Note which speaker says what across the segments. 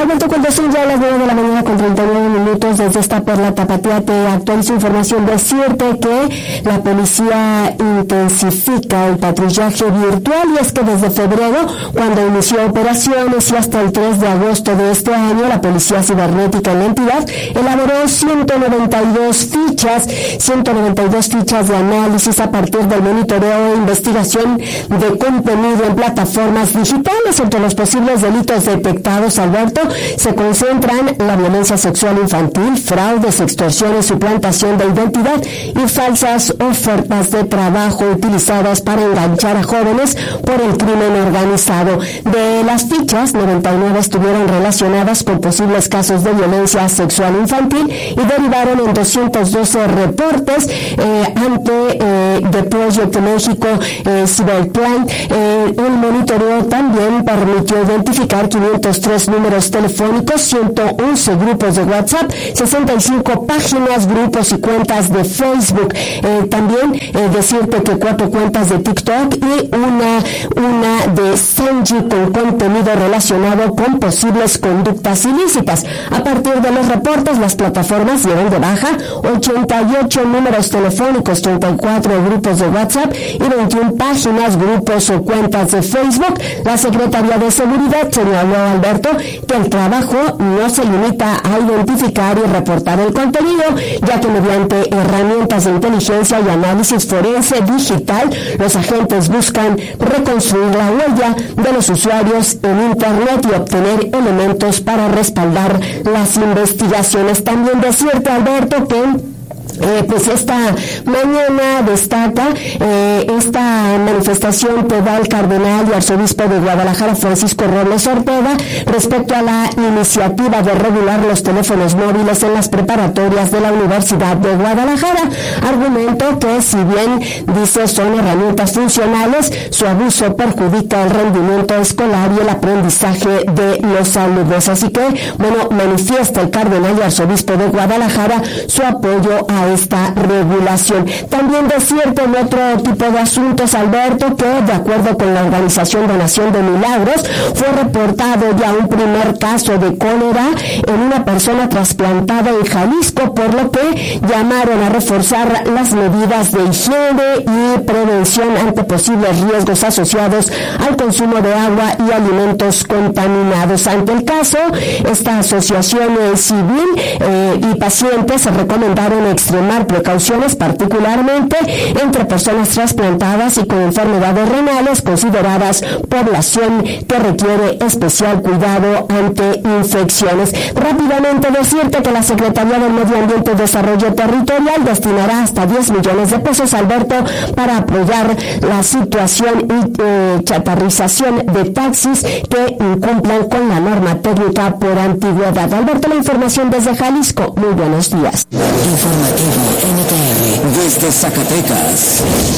Speaker 1: Alberto, cuando son ya las 9 de la mañana con 39 minutos, desde esta Perla Tapatía te actualizo información. Decirte que la policía intensifica el patrullaje virtual, y es que desde febrero, cuando inició operaciones, y hasta el 3 de agosto de este año, la Policía Cibernética en la entidad elaboró 192 fichas de análisis a partir del monitoreo e investigación de contenido en plataformas digitales. Entre los posibles delitos detectados, Alberto, se concentran la violencia sexual infantil, fraudes, extorsiones, suplantación de identidad y falsas ofertas de trabajo utilizadas para enganchar a jóvenes por el crimen organizado. De las fichas, 99 estuvieron relacionadas con posibles casos de violencia sexual infantil y derivaron en 212 reportes ante The Project México Cyberplan. El monitoreo también permitió identificar 503 números telefónicos, 111 grupos de WhatsApp, 65 páginas, grupos y cuentas de Facebook. También decirte que 4 cuentas de TikTok y una de Senji con contenido relacionado con posibles conductas ilícitas. A partir de los reportes, las plataformas dieron de baja 88 números telefónicos, 34 grupos de WhatsApp y 21 páginas, grupos o cuentas de Facebook. La Secretaría de Seguridad señaló, Alberto, que el trabajo no se limita a identificar y reportar el contenido, ya que mediante herramientas de inteligencia y análisis forense digital, los agentes buscan reconstruir la huella de los usuarios en Internet y obtener elementos para respaldar las investigaciones. También decirte, Alberto, que pues esta mañana destaca esta manifestación que da el cardenal y arzobispo de Guadalajara, Francisco Robles Ortega, respecto a la iniciativa de regular los teléfonos móviles en las preparatorias de la Universidad de Guadalajara. Argumento que, si bien dice son herramientas funcionales, su abuso perjudica el rendimiento escolar y el aprendizaje de los alumnos. Así que, bueno, manifiesta el cardenal y arzobispo de Guadalajara su apoyo a esta regulación. También decirte en otro tipo de asuntos, Alberto, que de acuerdo con la Organización Donación de Milagros, fue reportado ya un primer caso de cólera en una persona trasplantada en Jalisco, por lo que llamaron a reforzar las medidas de higiene y prevención ante posibles riesgos asociados al consumo de agua y alimentos contaminados. Ante el caso, esta asociación civil y pacientes se recomendaron extremar precauciones, particularmente entre personas trasplantadas y con enfermedades renales, consideradas población que requiere especial cuidado ante infecciones. Rápidamente decirte que la Secretaría del Medio Ambiente y Desarrollo Territorial destinará hasta 10 millones de pesos, Alberto, para apoyar la situación y chatarrización de taxis que incumplan con la norma técnica por antigüedad. Alberto, la información desde Jalisco. Muy buenos días.
Speaker 2: Informativo NTR desde Zacatecas.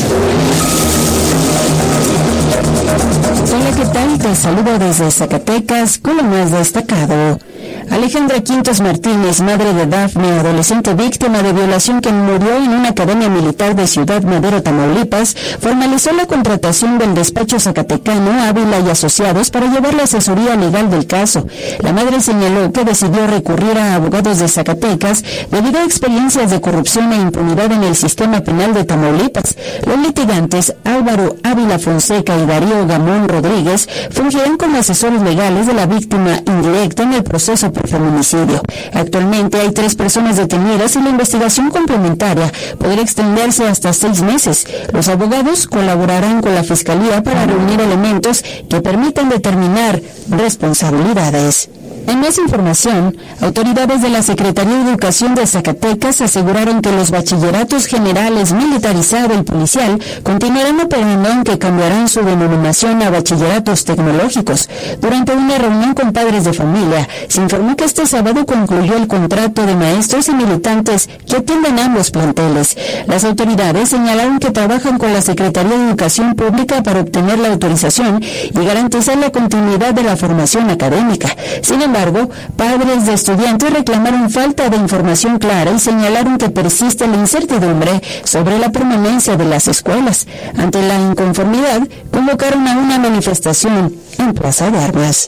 Speaker 3: Hola, ¿qué tal? Te saludo desde Zacatecas con lo más destacado. Alejandra Quintos Martínez, madre de Dafne, adolescente víctima de violación que murió en una academia militar de Ciudad Madero, Tamaulipas, formalizó la contratación del despacho zacatecano Ávila y Asociados para llevar la asesoría legal del caso. La madre señaló que decidió recurrir a abogados de Zacatecas debido a experiencias de corrupción e impunidad en el sistema penal de Tamaulipas. Los litigantes Álvaro Ávila Fonseca y Darío Gamón Rodríguez fungirán como asesores legales de la víctima indirecta en el proceso por feminicidio. Actualmente hay 3 personas detenidas y la investigación complementaria podría extenderse hasta 6 meses. Los abogados colaborarán con la Fiscalía para reunir elementos que permitan determinar responsabilidades. En más información, autoridades de la Secretaría de Educación de Zacatecas aseguraron que los bachilleratos generales militarizado y policial continuarán operando, aunque cambiarán su denominación a bachilleratos tecnológicos. Durante una reunión con padres de familia, se informó que este sábado concluyó el contrato de maestros y militantes que atienden ambos planteles. Las autoridades señalaron que trabajan con la Secretaría de Educación Pública para obtener la autorización y garantizar la continuidad de la formación académica. Sin embargo, padres de estudiantes reclamaron falta de información clara y señalaron que persiste la incertidumbre sobre la permanencia de las escuelas. Ante la inconformidad, convocaron a una manifestación en Plaza de Armas.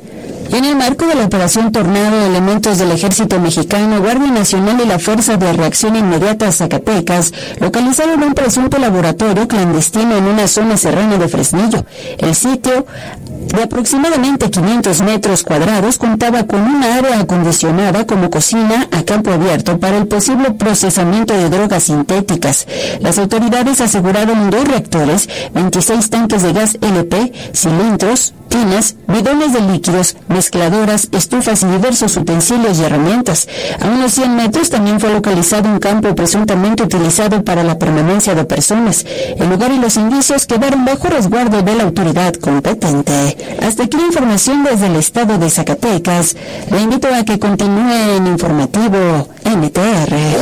Speaker 3: En el marco de la Operación Tornado, elementos del Ejército Mexicano, Guardia Nacional y la Fuerza de Reacción Inmediata Zacatecas localizaron un presunto laboratorio clandestino en una zona serrana de Fresnillo. El sitio, de aproximadamente 500 metros cuadrados, contaba con una área acondicionada como cocina a campo abierto para el posible procesamiento de drogas sintéticas. Las autoridades aseguraron 2 reactores, 26 tanques de gas LP, cilindros, tinas, bidones de líquidos, mezcladoras, estufas y diversos utensilios y herramientas. A unos 100 metros también fue localizado un campo presuntamente utilizado para la permanencia de personas. El lugar y los indicios quedaron bajo resguardo de la autoridad competente. Hasta aquí la información desde el estado de Zacatecas. Le invito a que continúe en Informativo NTR.